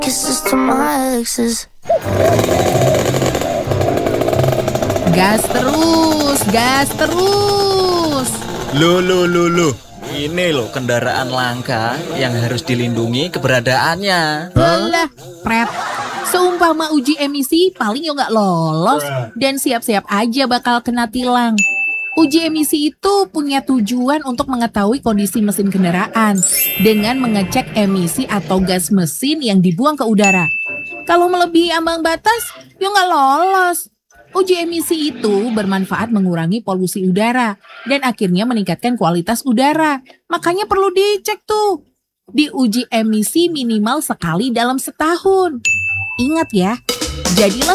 Kisses to my exes. Gas terus, gas terus. Loh. Ini loh kendaraan langka yang harus dilindungi keberadaannya. Alah, Pret. Seumpama uji emisi paling yo nggak lolos dan siap-siap aja bakal kena tilang. Uji emisi itu punya tujuan untuk mengetahui kondisi mesin kendaraan dengan mengecek emisi atau gas mesin yang dibuang ke udara. Kalau melebihi ambang batas, yo nggak lolos. Uji emisi itu bermanfaat mengurangi polusi udara dan akhirnya meningkatkan kualitas udara. Makanya perlu dicek tuh. Diuji emisi minimal sekali dalam setahun. Ingat ya, jadilah